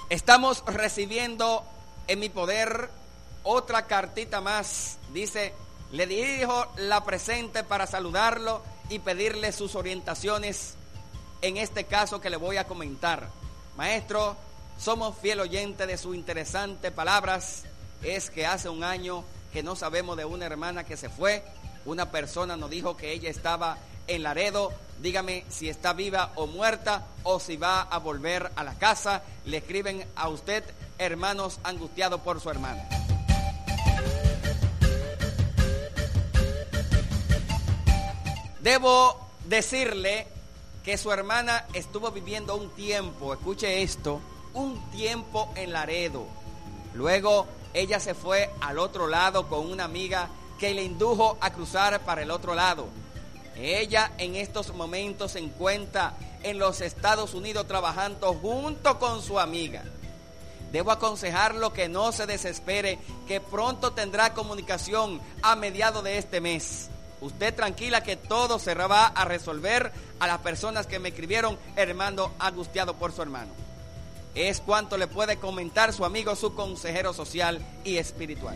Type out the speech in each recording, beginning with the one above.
Estamos recibiendo en mi poder otra cartita más. Dice, le dirijo la presente para saludarlo y pedirle sus orientaciones en este caso que le voy a comentar. Maestro, somos fiel oyente de sus interesantes palabras. Es que hace un año que no sabemos de una hermana que se fue. Una persona nos dijo que ella estaba en Laredo. Dígame si está viva o muerta o si va a volver a la casa. Le escriben a usted, hermanos angustiados por su hermana. Debo decirle que su hermana estuvo viviendo un tiempo, escuche esto, un tiempo en Laredo. Luego ella se fue al otro lado con una amiga que le indujo a cruzar para el otro lado. Ella en estos momentos se encuentra en los Estados Unidos trabajando junto con su amiga. Debo aconsejarlo que no se desespere, que pronto tendrá comunicación a mediados de este mes. Usted tranquila que todo se va a resolver. A las personas que me escribieron, hermano angustiado por su hermano. Es cuanto le puede comentar su amigo, su consejero social y espiritual.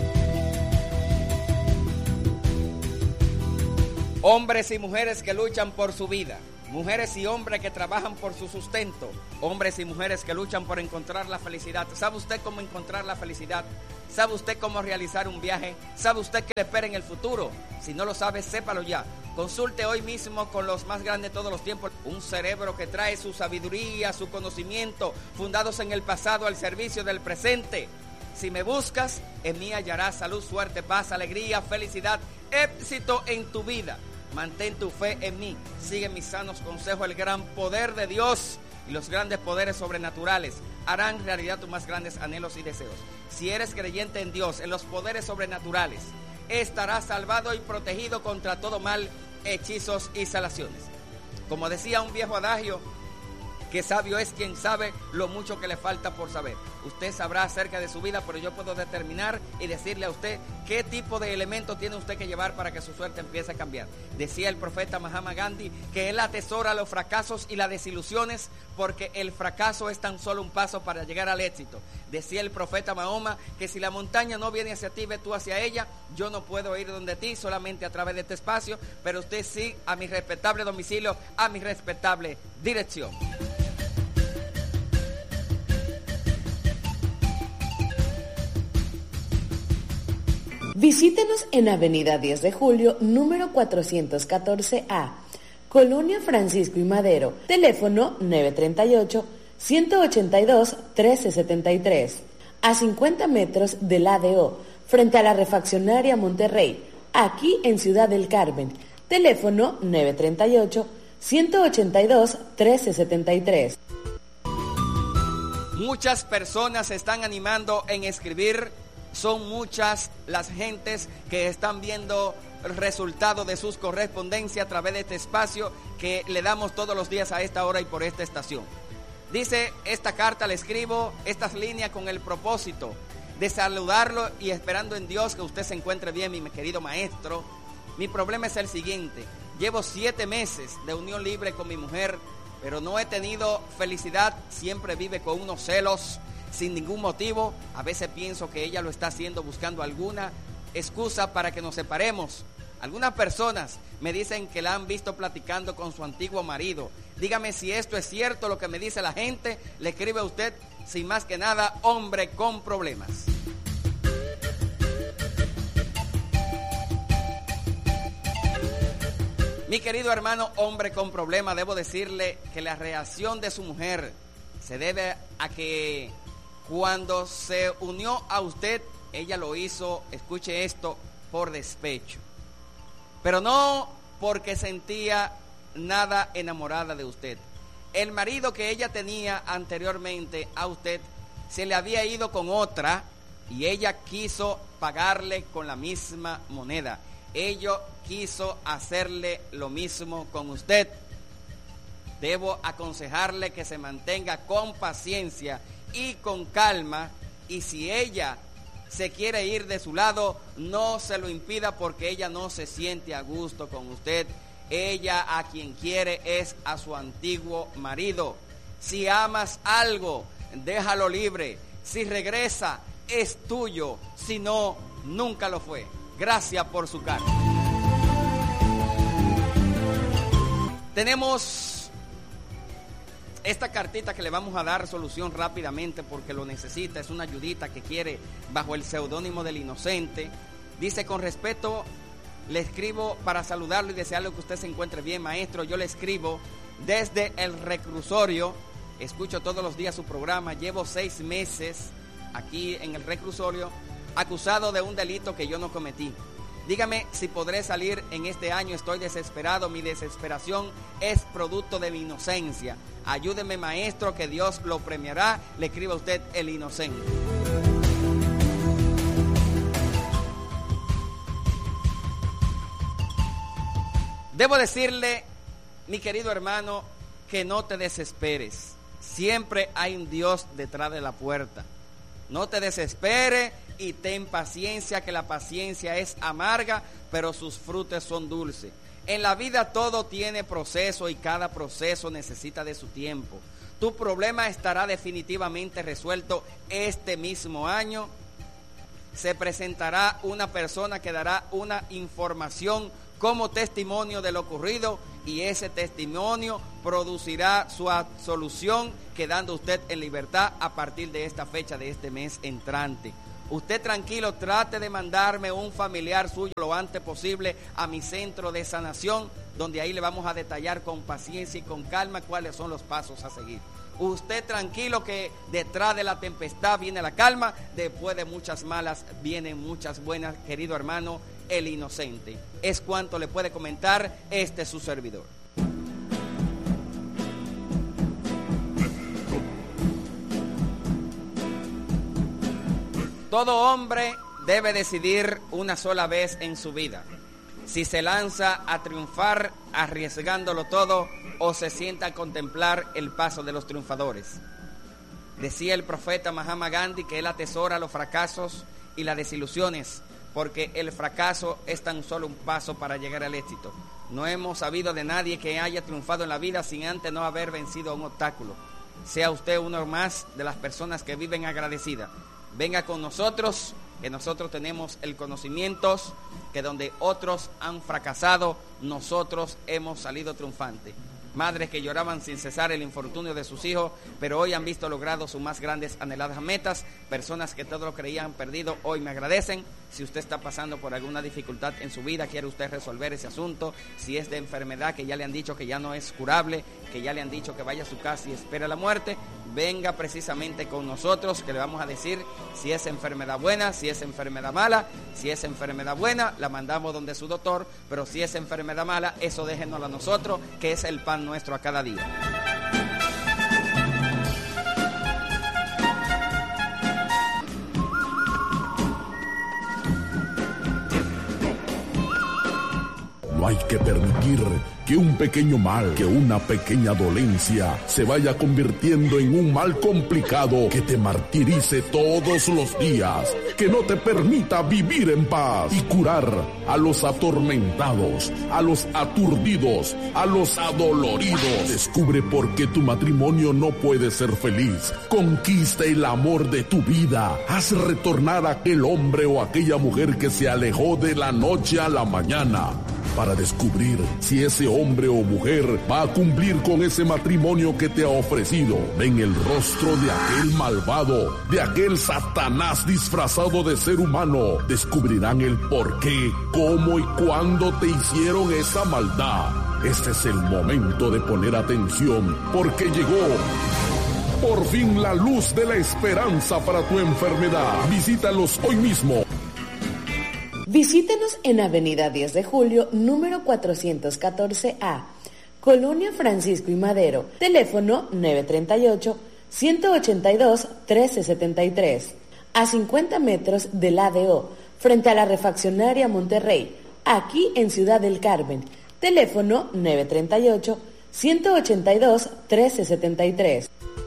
Hombres y mujeres que luchan por su vida. Mujeres y hombres que trabajan por su sustento. Hombres y mujeres que luchan por encontrar la felicidad. ¿Sabe usted cómo encontrar la felicidad? ¿Sabe usted cómo realizar un viaje? ¿Sabe usted qué le espera en el futuro? Si no lo sabe, sépalo ya. Consulte hoy mismo con los más grandes de todos los tiempos. Un cerebro que trae su sabiduría, su conocimiento, fundados en el pasado al servicio del presente. Si me buscas, en mí hallarás salud, suerte, paz, alegría, felicidad, éxito en tu vida. Mantén tu fe en mí, sigue mis sanos consejos. El gran poder de Dios y los grandes poderes sobrenaturales harán realidad tus más grandes anhelos y deseos. Si eres creyente en Dios, en los poderes sobrenaturales, estarás salvado y protegido contra todo mal, hechizos y salaciones. Como decía un viejo adagio, que sabio es quien sabe lo mucho que le falta por saber. Usted sabrá acerca de su vida, pero yo puedo determinar y decirle a usted qué tipo de elementos tiene usted que llevar para que su suerte empiece a cambiar. Decía el profeta Mahatma Gandhi que él atesora los fracasos y las desilusiones porque el fracaso es tan solo un paso para llegar al éxito. Decía el profeta Mahoma que si la montaña no viene hacia ti, ve tú hacia ella. Yo no puedo ir donde ti solamente a través de este espacio, pero usted sí a mi respetable domicilio, a mi respetable dirección. Visítenos en Avenida 10 de Julio, número 414A, Colonia Francisco y Madero, teléfono 938-182-1373, a 50 metros del ADO, frente a la refaccionaria Monterrey, aquí en Ciudad del Carmen, teléfono 938-182-1373. Muchas personas se están animando en escribir. Son muchas las gentes que están viendo el resultado de sus correspondencias a través de este espacio que le damos todos los días a esta hora y por esta estación. Dice, esta carta le escribo, estas líneas con el propósito de saludarlo y esperando en Dios que usted se encuentre bien, mi querido maestro. Mi problema es el siguiente: llevo 7 meses de unión libre con mi mujer, pero no he tenido felicidad, siempre vive con unos celos sin ningún motivo. A veces pienso que ella lo está haciendo buscando alguna excusa para que nos separemos. Algunas personas me dicen que la han visto platicando con su antiguo marido. Dígame si esto es cierto lo que me dice la gente. Le escribe a usted, sin más que nada, hombre con problemas. Mi querido hermano, hombre con problemas, debo decirle que la reacción de su mujer se debe a que cuando se unió a usted, ella lo hizo, escuche esto, por despecho. Pero no porque sentía nada enamorada de usted. El marido que ella tenía anteriormente a usted se le había ido con otra y ella quiso pagarle con la misma moneda. Ella quiso hacerle lo mismo con usted. Debo aconsejarle que se mantenga con paciencia y con calma, y si ella se quiere ir de su lado, no se lo impida porque ella no se siente a gusto con usted. Ella a quien quiere es a su antiguo marido. Si amas algo, déjalo libre. Si regresa, es tuyo. Si no, nunca lo fue. Gracias por su carta. Tenemos esta cartita que le vamos a dar solución rápidamente porque lo necesita. Es una ayudita que quiere bajo el seudónimo del Inocente. Dice: con respeto, le escribo para saludarlo y desearle que usted se encuentre bien, maestro. Yo le escribo desde el reclusorio. Escucho todos los días su programa. Llevo 6 meses aquí en el reclusorio, acusado de un delito que yo no cometí. Dígame si podré salir en este año. Estoy desesperado. Mi desesperación es producto de mi inocencia. Ayúdeme, maestro, que Dios lo premiará. Le escribe a usted el Inocente. Debo decirle, mi querido hermano, que no te desesperes. Siempre hay un Dios detrás de la puerta. No te desesperes y ten paciencia, que la paciencia es amarga, pero sus frutos son dulces. En la vida todo tiene proceso y cada proceso necesita de su tiempo. Tu problema estará definitivamente resuelto este mismo año. Se presentará una persona que dará una información como testimonio de lo ocurrido, y ese testimonio producirá su absolución, quedando usted en libertad a partir de esta fecha de este mes entrante. Usted tranquilo, trate de mandarme un familiar suyo lo antes posible a mi centro de sanación, donde ahí le vamos a detallar con paciencia y con calma cuáles son los pasos a seguir. Usted tranquilo, que detrás de la tempestad viene la calma, después de muchas malas vienen muchas buenas, querido hermano, el Inocente. Es cuanto le puede comentar su servidor. Todo hombre debe decidir una sola vez en su vida si se lanza a triunfar arriesgándolo todo o se sienta a contemplar el paso de los triunfadores. Decía el profeta Mahatma Gandhi que él atesora los fracasos y las desilusiones, porque el fracaso es tan solo un paso para llegar al éxito. No hemos sabido de nadie que haya triunfado en la vida sin antes no haber vencido un obstáculo. Sea usted uno más de las personas que viven agradecidas. Venga con nosotros, que nosotros tenemos el conocimiento que donde otros han fracasado, nosotros hemos salido triunfantes. Madres que lloraban sin cesar el infortunio de sus hijos, pero hoy han visto logrado sus más grandes anheladas metas. Personas que todo lo creían perdido, hoy me agradecen. Si usted está pasando por alguna dificultad en su vida, quiere usted resolver ese asunto, si es de enfermedad que ya le han dicho que ya no es curable, que ya le han dicho que vaya a su casa y espere la muerte, venga precisamente con nosotros, que le vamos a decir si es enfermedad buena, si es enfermedad mala. Si es enfermedad buena, la mandamos donde su doctor, pero si es enfermedad mala, eso déjenoslo a nosotros, que es el pan nuestro a cada día. No hay que permitir que un pequeño mal, que una pequeña dolencia se vaya convirtiendo en un mal complicado que te martirice todos los días, que no te permita vivir en paz y curar a los atormentados, a los aturdidos, a los adoloridos. Descubre por qué tu matrimonio no puede ser feliz. Conquista el amor de tu vida. Haz retornar a aquel hombre o aquella mujer que se alejó de la noche a la mañana, para descubrir si ese hombre o mujer va a cumplir con ese matrimonio que te ha ofrecido. Ven el rostro de aquel malvado, de aquel Satanás disfrazado de ser humano. Descubrirán el por qué, cómo y cuándo te hicieron esa maldad. Este es el momento de poner atención, porque llegó por fin la luz de la esperanza para tu enfermedad. Visítalos hoy mismo. Visítenos en Avenida 10 de Julio, número 414A, Colonia Francisco y Madero, teléfono 938-182-1373, a 50 metros del ADO, frente a la refaccionaria Monterrey, aquí en Ciudad del Carmen, teléfono 938-182-1373.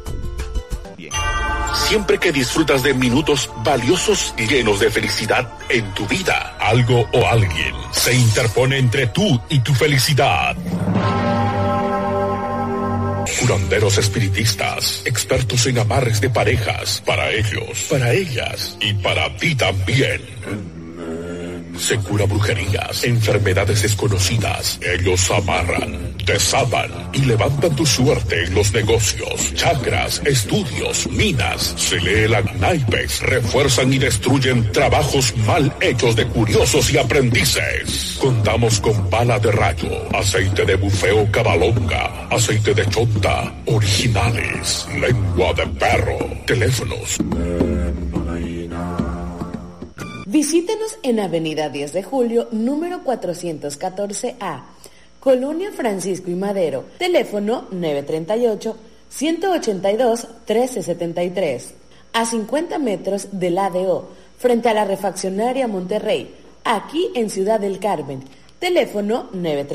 Siempre que disfrutas de minutos valiosos y llenos de felicidad en tu vida, algo o alguien se interpone entre tú y tu felicidad. curanderos espiritistas, expertos en amarres de parejas, para ellos, para ellas y para ti también. Se cura brujerías, enfermedades desconocidas. Ellos amarran, desatan y levantan tu suerte en los negocios, chakras, estudios, minas. Se lee la naipes, refuerzan y destruyen trabajos mal hechos de curiosos y aprendices. Contamos con bala de rayo, aceite de bufeo cabalonga, aceite de chonta, originales, lengua de perro, teléfonos. Visítenos en Avenida 10 de Julio, número 414A, Colonia Francisco y Madero, teléfono 938-182-1373, a 50 metros del ADO, frente a la refaccionaria Monterrey, aquí en Ciudad del Carmen, teléfono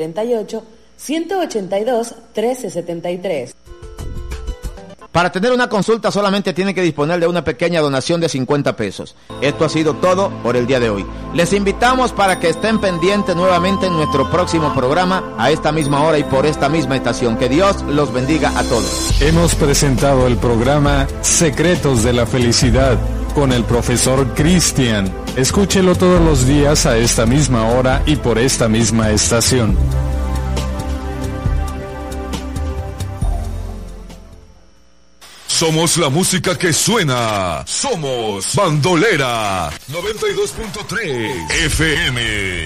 938-182-1373. Para tener una consulta solamente tiene que disponer de una pequeña donación de 50 pesos. Esto ha sido todo por el día de hoy. Les invitamos para que estén pendientes nuevamente en nuestro próximo programa, a esta misma hora y por esta misma estación. Que Dios los bendiga a todos. Hemos presentado el programa Secretos de la Felicidad con el profesor Cristian. Escúchelo todos los días a esta misma hora y por esta misma estación. Somos la música que suena. Somos Bandolera 92.3 FM.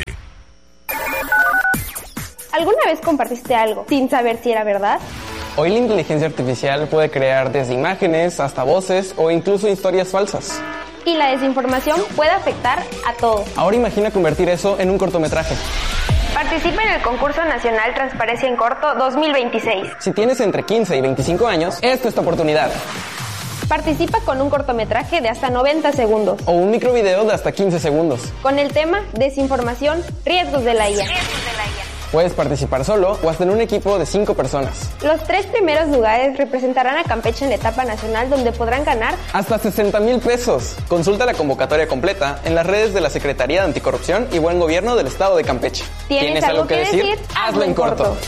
¿Alguna vez compartiste algo sin saber si era verdad? Hoy la inteligencia artificial puede crear desde imágenes hasta voces o incluso historias falsas. Y la desinformación puede afectar a todos. Ahora imagina convertir eso en un cortometraje. Participa en el concurso nacional Transparencia en Corto 2026. Si tienes entre 15 y 25 años, esta es tu oportunidad. Participa con un cortometraje de hasta 90 segundos. O un microvideo de hasta 15 segundos. Con el tema Desinformación, riesgos de la IA. Puedes participar solo o hasta en un equipo de 5 personas. Los 3 primeros lugares representarán a Campeche en la etapa nacional, donde podrán ganar hasta 60,000 pesos. Consulta la convocatoria completa en las redes de la Secretaría de Anticorrupción y Buen Gobierno del Estado de Campeche. ¿Tienes algo que decir? Hazlo en corto.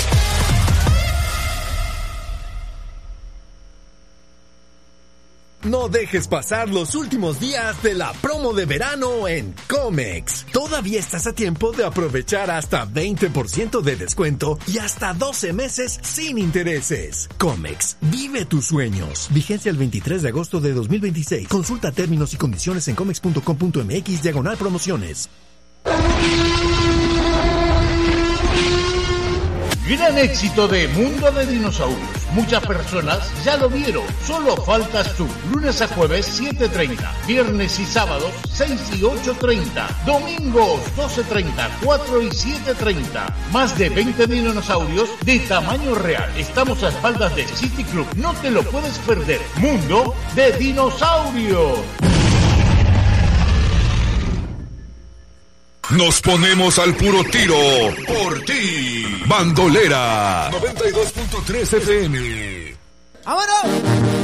No dejes pasar los últimos días de la promo de verano en Comex. Todavía estás a tiempo de aprovechar hasta 20% de descuento y hasta 12 meses sin intereses. Comex, vive tus sueños. Vigencia el 23 de agosto de 2026. Consulta términos y condiciones en comex.com.mx/promociones. Gran éxito de Mundo de Dinosaurios. Muchas personas ya lo vieron. Solo faltas tú. Lunes a jueves 7:30. Viernes y sábados 6 y 8:30. Domingos 12:30, 4 y 7:30. Más de 20 dinosaurios de tamaño real. Estamos a espaldas del City Club. No te lo puedes perder. Mundo de Dinosaurios. Nos ponemos al puro tiro por ti. Bandolera 92.3 FM. ¡Vámonos!